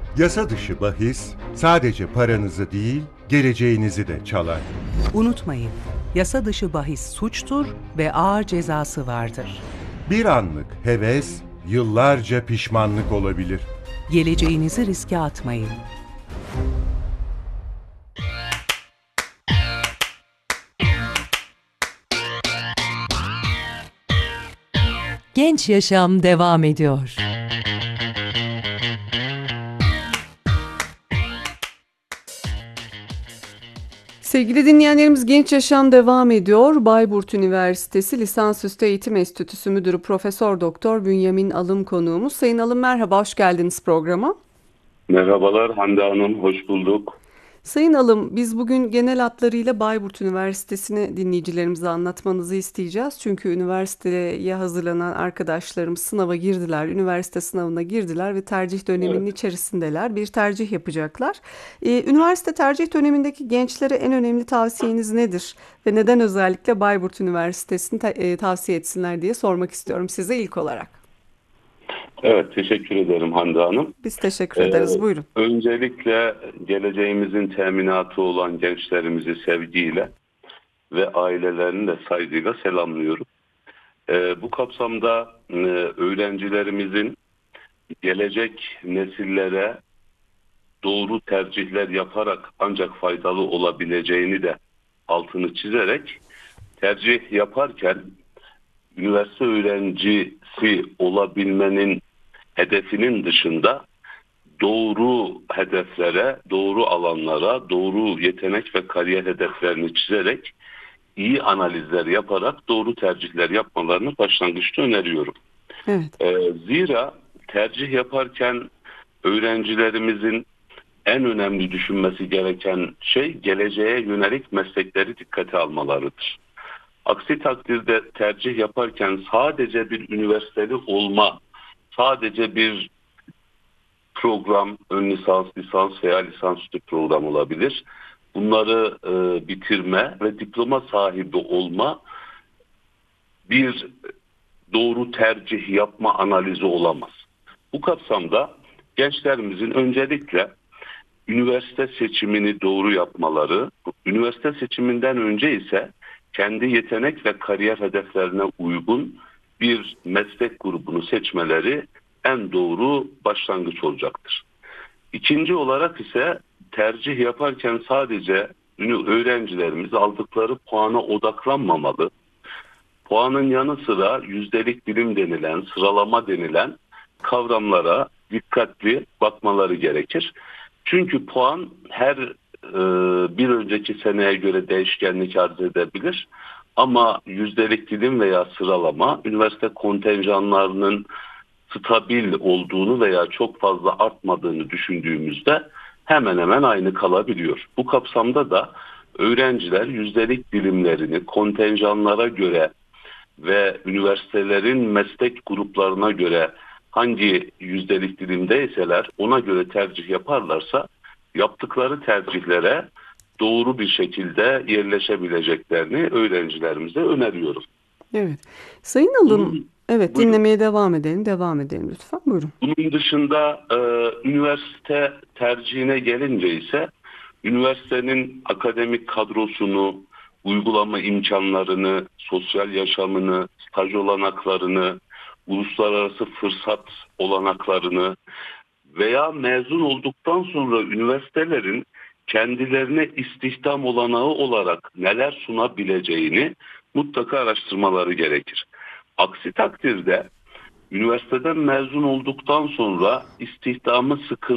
Yasa dışı bahis sadece paranızı değil, geleceğinizi de çalar. Unutmayın, yasa dışı bahis suçtur ve ağır cezası vardır. Bir anlık heves, yıllarca pişmanlık olabilir. Geleceğinizi riske atmayın. Genç Yaşam devam ediyor. Sevgili dinleyenlerimiz, Genç Yaşam devam ediyor. Bayburt Üniversitesi Lisansüstü Eğitim Enstitüsü Müdürü Profesör Doktor Bünyamin Alım konuğumuz. Sayın Alım, merhaba, hoş geldiniz programa. Merhabalar Hande Hanım, hoş bulduk. Sayın Alım, biz bugün genel hatlarıyla Bayburt Üniversitesi'ni dinleyicilerimize anlatmanızı isteyeceğiz. Çünkü üniversiteye hazırlanan arkadaşlarımız sınava girdiler, üniversite sınavına girdiler ve tercih döneminin Evet, içerisindeler. Bir tercih yapacaklar. Üniversite tercih dönemindeki gençlere en önemli tavsiyeniz nedir? Ve neden özellikle Bayburt Üniversitesi'ni tavsiye etsinler diye sormak istiyorum size ilk olarak. evet, teşekkür ederim Hande Hanım. Biz teşekkür Ee, ederiz. Buyurun. Öncelikle geleceğimizin teminatı olan gençlerimizi sevgiyle ve ailelerini de saygıyla selamlıyorum. Bu kapsamda öğrencilerimizin gelecek nesillere doğru tercihler yaparak ancak faydalı olabileceğini de altını çizerek tercih yaparken üniversite öğrencisi olabilmenin hedefinin dışında doğru hedeflere, doğru alanlara, doğru yetenek ve kariyer hedeflerini çizerek iyi analizler yaparak doğru tercihler yapmalarını başlangıçta öneriyorum. Evet. Zira tercih yaparken öğrencilerimizin en önemli düşünmesi gereken şey geleceğe yönelik meslekleri dikkate almalarıdır. Aksi takdirde tercih yaparken sadece bir üniversiteli olma, sadece bir program, ön lisans, lisans veya lisansüstü program olabilir. Bunları bitirme ve diploma sahibi olma bir doğru tercih yapma analizi olamaz. Bu kapsamda gençlerimizin öncelikle üniversite seçimini doğru yapmaları, üniversite seçiminden önce ise kendi yetenek ve kariyer hedeflerine uygun bir meslek grubunu seçmeleri en doğru başlangıç olacaktır. İkinci olarak ise tercih yaparken sadece öğrencilerimiz aldıkları puana odaklanmamalı. Puanın yanı sıra yüzdelik dilim denilen, sıralama denilen kavramlara dikkatli bakmaları gerekir. Çünkü puan her bir önceki seneye göre değişkenlik arz edebilir. Ama yüzdelik dilim veya sıralama üniversite kontenjanlarının stabil olduğunu veya çok fazla artmadığını düşündüğümüzde hemen hemen aynı kalabiliyor. Bu kapsamda da öğrenciler yüzdelik dilimlerini kontenjanlara göre ve üniversitelerin meslek gruplarına göre hangi yüzdelik dilimdeyseler ona göre tercih yaparlarsa yaptıkları tercihlere doğru bir şekilde yerleşebileceklerini öğrencilerimize öneriyorum. Evet. Sayın Alım, Bunun, evet, buyurun. dinlemeye devam edelim. Devam edelim lütfen. Buyurun. Bunun dışında üniversite tercihine gelince ise üniversitenin akademik kadrosunu, uygulama imkanlarını, sosyal yaşamını, staj olanaklarını, uluslararası fırsat olanaklarını veya mezun olduktan sonra üniversitelerin kendilerine istihdam olanağı olarak neler sunabileceğini mutlaka araştırmaları gerekir. Aksi takdirde üniversiteden mezun olduktan sonra istihdamı sıkıntı